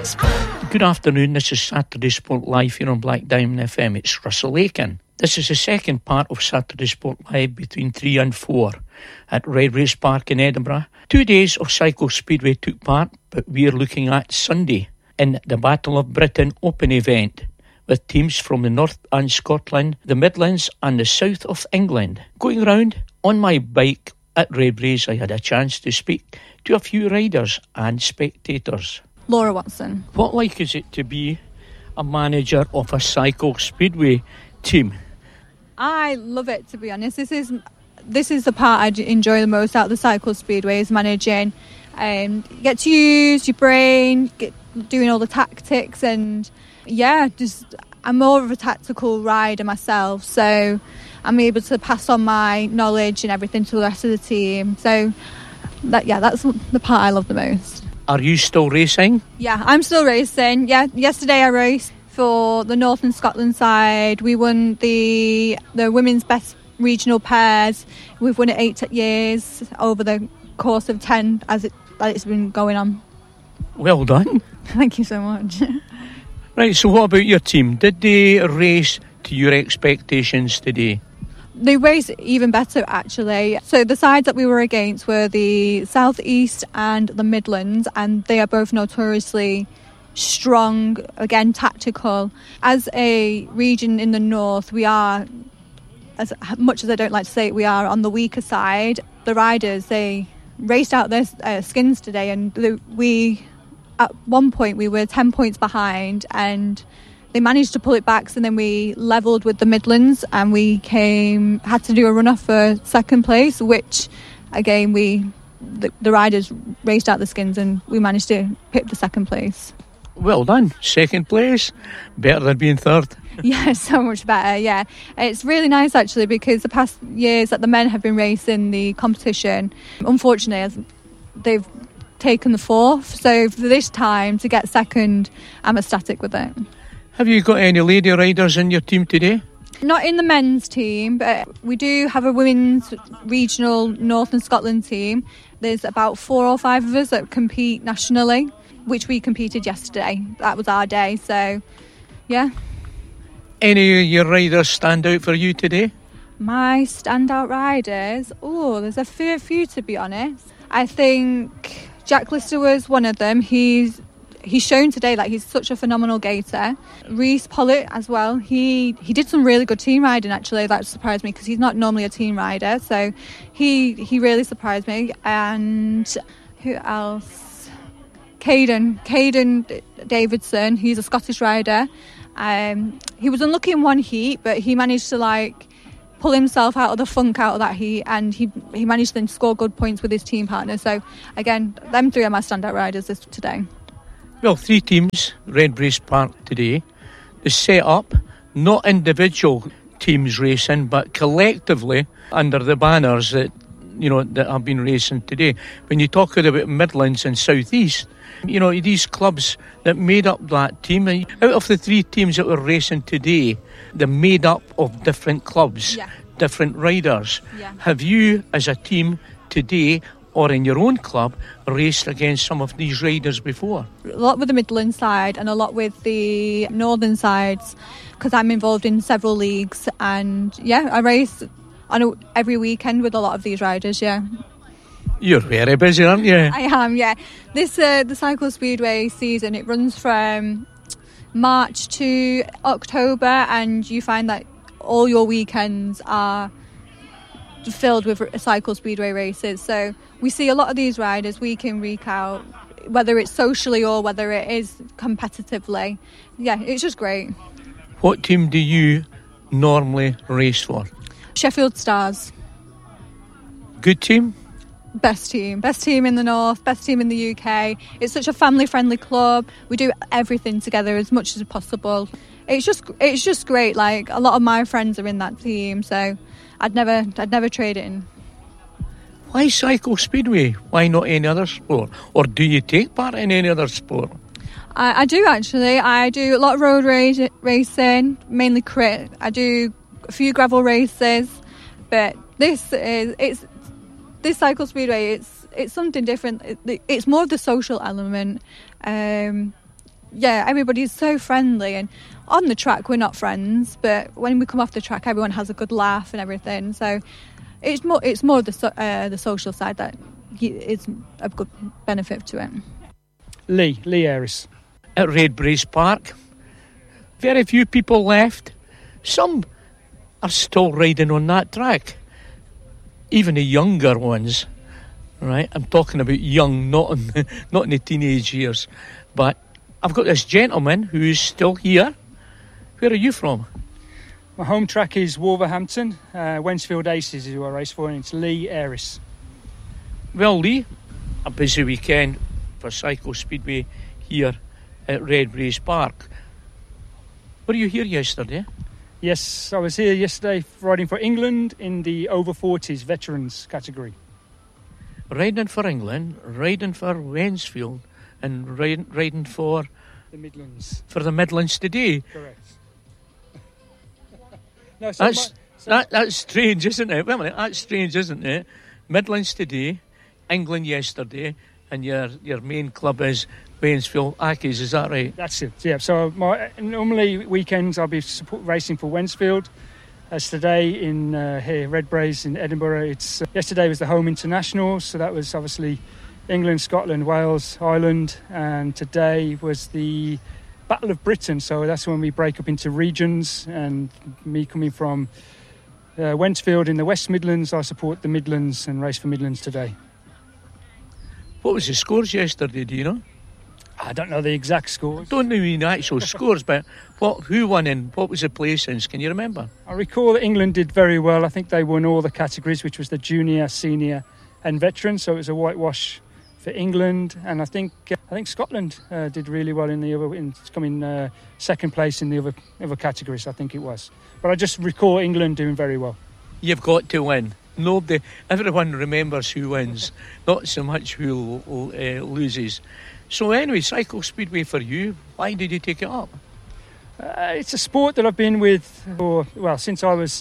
Good afternoon, this is Saturday Sport Live here on Black Diamond FM. It's Russell Aiken. This is the second part of Saturday Sport Live between 3 and 4 at Red Race Park in Edinburgh. 2 days of Cycle Speedway took part, but we're looking at Sunday in the Battle of Britain Open event with teams from the North and Scotland, the Midlands and the South of England. Going round on my bike at Red Race, I had a chance to speak to a few riders and spectators. Laura Watson. What like is it to be a manager of a Cycle Speedway team? I love it, to be honest. This is the part I enjoy the most out of the Cycle Speedway, is managing. You get to use your brain, doing all the tactics, and I'm more of a tactical rider myself, so I'm able to pass on my knowledge and everything to the rest of the team. So that's the part I love the most. Are you still racing? Yeah, I'm still racing. Yeah, yesterday I raced for the North and Scotland side. We won the women's best regional pairs. We've won it 8 years over the course of 10 as it's been going on. Well done. Thank you so much. Right, so what about your team? Did they race to your expectations today? They raced even better, actually. So the sides that we were against were the South East and the Midlands, and they are both notoriously strong, again, tactical. As a region in the North, we are, as much as I don't like to say it, we are on the weaker side. The riders, they raced out their skins today, and at one point we were 10 points behind, and they managed to pull it back, so then we levelled with the Midlands and we had to do a run-off for second place, which again the riders raced out the skins and we managed to pick the second place. Well done. Second place, better than being third. Yeah, so much better, yeah. It's really nice actually, because the past years that the men have been racing the competition, unfortunately they've taken the fourth, so for this time to get second, I'm ecstatic with it. Have you got any lady riders in your team today? Not in the men's team, but we do have a women's regional North and Scotland team. There's about 4 or 5 of us that compete nationally, which we competed yesterday. That was our day, so yeah. Any of your riders stand out for you today? My standout riders? There's a fair few, to be honest. I think Jack Lister was one of them. He's shown today that he's such a phenomenal gaiter. Reece Pollitt as well. He did some really good team riding, actually. That surprised me because he's not normally a team rider. So he really surprised me. And who else? Caden Davidson. He's a Scottish rider. He was unlucky in one heat, but he managed to pull himself out of the funk out of that heat, and he managed to then score good points with his team partner. So again, them 3 are my standout riders today. Well, 3 teams, Red Race Park today. The set-up, not individual teams racing, but collectively under the banners that have been racing today. When you talk about Midlands and South East, these clubs that made up that team, out of the 3 teams that were racing today, they're made up of different clubs, different riders. Yeah. Have you, as a team today, or in your own club, raced against some of these riders before? A lot with the Midland side and a lot with the Northern sides, because I'm involved in several leagues, and I race every weekend with a lot of these riders. You're very busy, aren't you? I am, yeah. The Cycle Speedway season, it runs from March to October, and you find that all your weekends are filled with Cycle Speedway races. So we see a lot of these riders week in, week out, whether it's socially or whether it is competitively. Yeah, it's just great. What team do you normally race for? Sheffield Stars. Good team? Best team in the North, best team in the UK. It's such a family-friendly club. We do everything together as much as possible. It's just great. A lot of my friends are in that team, so I'd never trade it in. Why Cycle Speedway? Why not any other sport? Or do you take part in any other sport? I do, actually. I do a lot of road racing, mainly crit. I do a few gravel races, but this Cycle Speedway, it's something different. It's more of the social element. yeah, everybody's so friendly, and on the track we're not friends, but when we come off the track everyone has a good laugh and everything, so it's more the social side that is a good benefit to it. Lee Harris. At Redbrace Park, very few people left. Some are still riding on that track, even the younger ones, right? I'm talking about young, not in the teenage years. But I've got this gentleman who's still here. Where are you from? My home track is Wolverhampton. Wensfield Aces is who I race for, and it's Lee Harris. Well, Lee, a busy weekend for Cycle Speedway here at Redbrace Park. Were you here yesterday? Yes, I was here yesterday riding for England in the over 40s veterans category. Riding for England, riding for Wensfield, and riding for the Midlands. For the Midlands today. Correct. No, so that's strange, isn't it? Wait a minute, that's strange, isn't it? Midlands today, England yesterday, and your main club is Wensfield Accies, is that right? That's it, yeah. So normally weekends I'll be racing for Wensfield. As today in here, Redbrace in Edinburgh, yesterday was the home internationals, so that was obviously England, Scotland, Wales, Ireland, and today was the Battle of Britain, so that's when we break up into regions, and me coming from Wensfield in the West Midlands, I support the Midlands and race for Midlands today. What was the scores yesterday, do you know? I don't know the exact scores. I don't mean the actual scores, but who won and what was the placings? Can you remember? I recall that England did very well. I think they won all the categories, which was the junior, senior and veteran, so it was a whitewash for England. And I think Scotland did really well in coming second place in the other categories, I think it was. But I just recall England doing very well. You've got to win. Everyone remembers who wins, not so much who loses. So anyway, Cycle Speedway for you, why did you take it up? It's a sport that I've been with since I was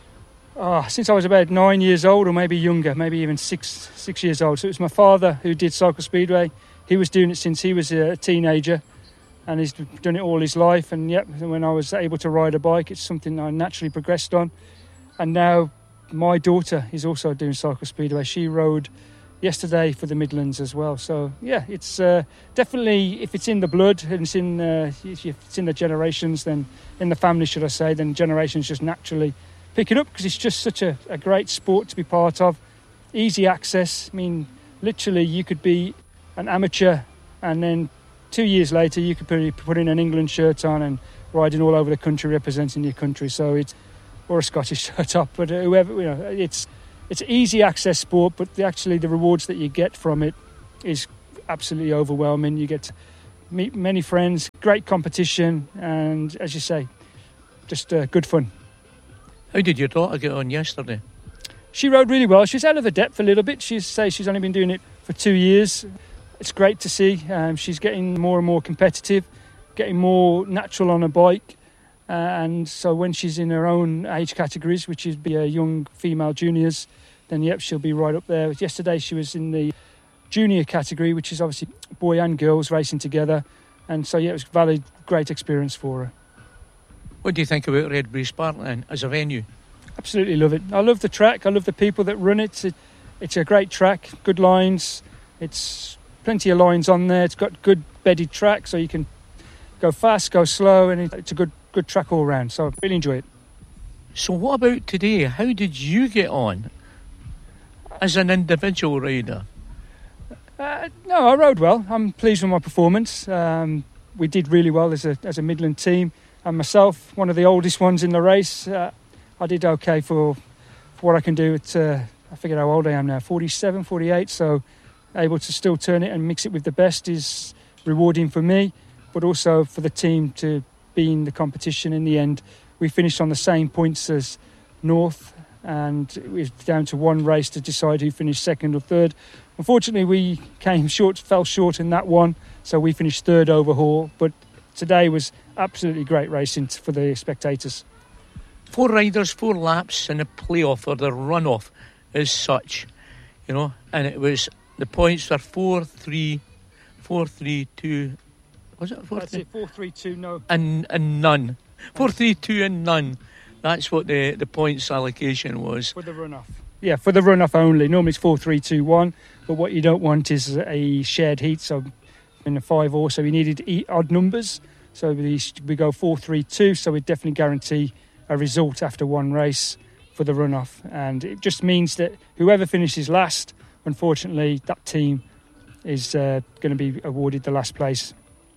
about 9 years old, or maybe younger, maybe even six years old. So it was my father who did Cycle Speedway. He was doing it since he was a teenager, and he's done it all his life. And when I was able to ride a bike, it's something I naturally progressed on. And now my daughter is also doing Cycle Speedway. She rode yesterday for the Midlands as well. So yeah, it's definitely, if it's in the blood and if it's in the generations, then in the family, should I say, then generations just naturally pick it up, because it's just such a great sport to be part of. Easy access. I mean, literally you could be an amateur and then 2 years later you could be putting an England shirt on and riding all over the country representing your country. So or a Scottish shirt up, but whoever, it's easy access sport, but the rewards that you get from it is absolutely overwhelming. You get to meet many friends, great competition, and as you say, just good fun. How did your daughter get on yesterday? She rode really well. She's out of the depth a little bit. She's only been doing it for 2 years. It's great to see. She's getting more and more competitive, getting more natural on a bike. And so when she's in her own age categories, which is young female juniors, then she'll be right up there. Yesterday she was in the junior category, which is obviously boy and girls racing together, and so it was a valid, great experience for her. What do you think about Redbrace Park then as a venue? Absolutely love it. I love the track. I love the people that run it. It's a great track, good lines. It's plenty of lines on there. It's got good bedded track, so you can go fast, go slow, and it's a good track all round, so I really enjoy it. So what about today? How did you get on as an individual rider? No, I rode well. I'm pleased with my performance. We did really well as a Midland team, and myself, one of the oldest ones in the race, I did okay for what I can do at I forget how old I am now, 47, 48, so able to still turn it and mix it with the best is rewarding for me, but also for the team to be in the competition. In the end, we finished on the same points as North, and it was down to one race to decide who finished second or third. Unfortunately, we fell short in that one, so we finished third overall. But today was absolutely great racing for the spectators. 4 riders, 4 laps in a playoff, or the runoff as such, and it was, the points were 4-3, 4-3, 2, Was it 4-3? That's it, 4-3-2, no. And none. 4-3-2 and none. That's what the points allocation was. For the run-off. Yeah, for the run-off only. Normally it's 4-3-2-1, but what you don't want is a shared heat, so in a 5-or, so we needed odd numbers. So we go 4-3-2, so we definitely guarantee a result after one race for the run-off. And it just means that whoever finishes last, unfortunately, that team is going to be awarded the last place.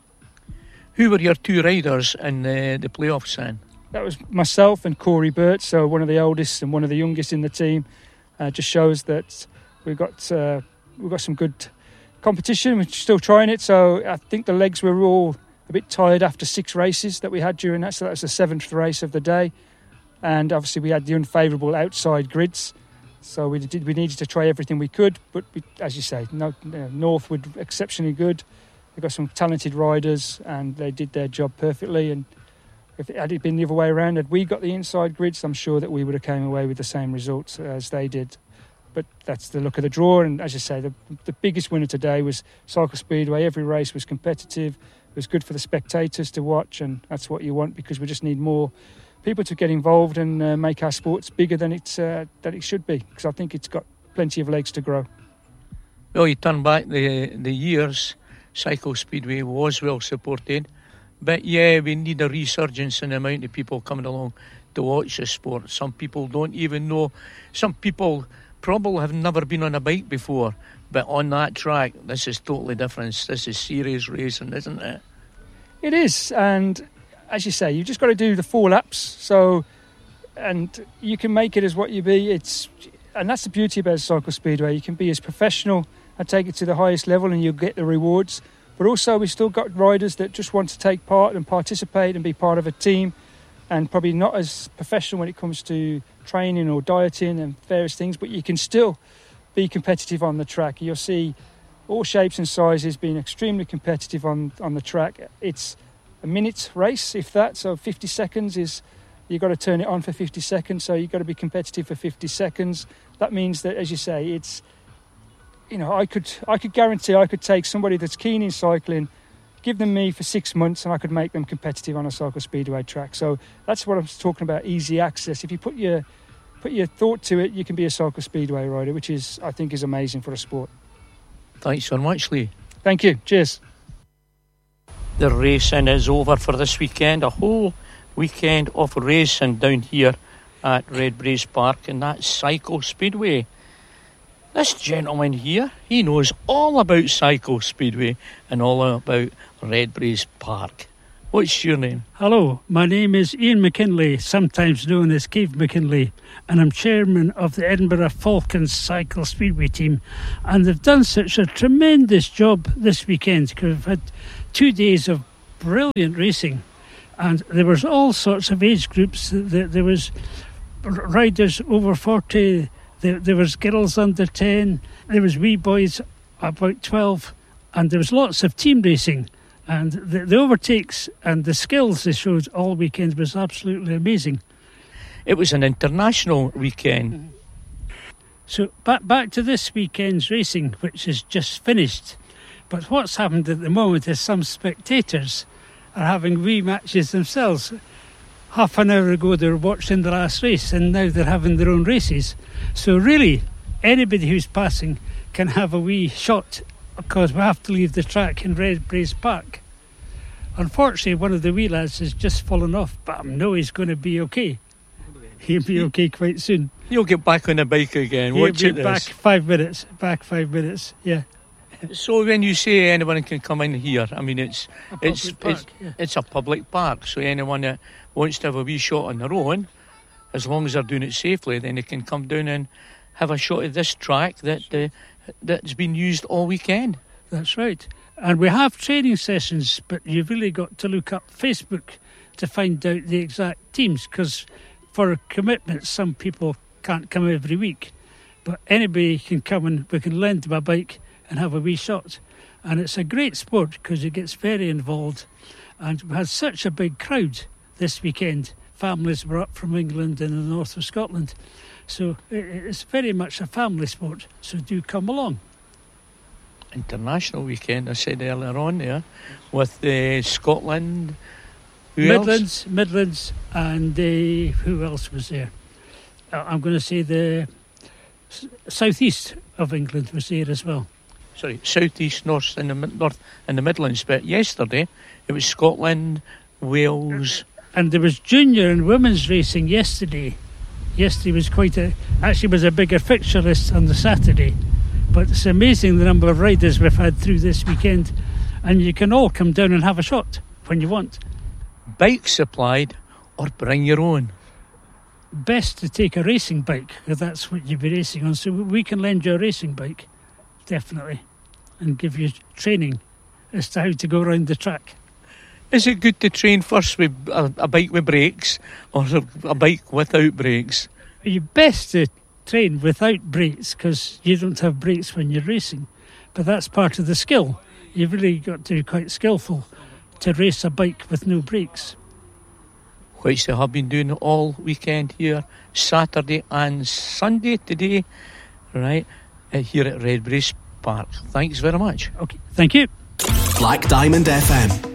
Who were your two riders in the playoffs then? That was myself and Corey Burt, so one of the oldest and one of the youngest in the team. Just shows that we've got some good competition. We're still trying it, so I think the legs were all a bit tired after 6 races that we had during that. So that was the 7th race of the day, and obviously we had the unfavourable outside grids. So we needed to try everything we could, but as you say, North were exceptionally good. They've got some talented riders, and they did their job perfectly. And if it had been the other way around, had we got the inside grids, I'm sure that we would have came away with the same results as they did. But that's the look of the draw. And as you say, the biggest winner today was Cycle Speedway. Every race was competitive. It was good for the spectators to watch, and that's what you want, because we just need more people to get involved and make our sports bigger than it should be, because I think it's got plenty of legs to grow. Well, you turn back the years, Cycle Speedway was well supported, but yeah, we need a resurgence in the amount of people coming along to watch the sport. Some people don't even know. Some people probably have never been on a bike before, but on that track, this is totally different. This is serious racing, isn't it? It is, and as you say, you've just got to do the 4 laps. So, and you can make it as what you be. And that's the beauty about Cycle Speedway. You can be as professional and take it to the highest level, and you'll get the rewards. But also, we've still got riders that just want to take part and participate and be part of a team, and probably not as professional when it comes to training or dieting and various things. But you can still be competitive on the track. You'll see all shapes and sizes being extremely competitive on the track. It's a minute race, if that, so 50 seconds is, you've got to turn it on for 50 seconds, so you've got to be competitive for 50 seconds. That means that, as you say, it's, I could guarantee I could take somebody that's keen in cycling, give them me for 6 months, and I could make them competitive on a Cycle Speedway track. So that's what I'm talking about, easy access. If you put your thought to it, you can be a Cycle Speedway rider, which is, I think, is amazing for a sport. Thanks so much, Lee. Thank you. Cheers. The racing is over for this weekend. A whole weekend of racing down here at Redbrace Park, and that's Cycle Speedway. This gentleman here, he knows all about Cycle Speedway and all about Redbrace Park. What's your name? Hello, my name is Ian McKinlay, sometimes known as Keith McKinlay, and I'm chairman of the Edinburgh Falcons Cycle Speedway team. And they've done such a tremendous job this weekend, because we've had 2 days of brilliant racing, and there was all sorts of age groups. There was riders over 40, there was girls under 10, there was wee boys about 12, and there was lots of team racing. And the overtakes and the skills they showed all weekend was absolutely amazing. It was an international weekend. Mm-hmm. So back to this weekend's racing, which is just finished. But what's happened at the moment is some spectators are having rematches themselves. Half an hour ago they were watching the last race, and now they're having their own races. So really, anybody who's passing can have a wee shot, because we have to leave the track in Redbrace Park. Unfortunately, one of the wee lads has just fallen off, but I know he's going to be okay. He'll be okay quite soon. You'll get back on the bike again. He'll Watch be it back 5 minutes. Back 5 minutes, yeah. So when you say anyone can come in here, I mean it's a public park. So anyone that wants to have a wee shot on their own, as long as they're doing it safely, then they can come down and have a shot at this track that's been used all weekend. That's right. And we have training sessions, but you've really got to look up Facebook to find out the exact teams, because for commitments, some people can't come every week. But anybody can come and we can lend them a bike and have a wee shot. And it's a great sport because it gets very involved. And we had such a big crowd this weekend. Families were up from England and the north of Scotland. So it's very much a family sport. So do come along. international weekend, I said earlier on there, with Scotland. Midlands, and who else was there? I'm going to say the southeast of England was there as well. Sorry, southeast, north, and the Midlands. But yesterday it was Scotland, Wales, and there was junior and women's racing yesterday. Yesterday was was a bigger fixture list on the Saturday. But it's amazing the number of riders we've had through this weekend, and you can all come down and have a shot when you want. Bike supplied, or bring your own? Best to take a racing bike, because that's what you'll be racing on. So we can lend you a racing bike, definitely, and give you training as to how to go around the track. Is it good to train first with a bike with brakes, or a bike without brakes? You're best to train without brakes, because you don't have brakes when you're racing. But that's part of the skill. You've really got to be quite skillful to race a bike with no brakes. Which they have been doing all weekend here, Saturday and Sunday today, right, here at Redbrace Park. Thanks very much. Okay, thank you. Black Diamond FM.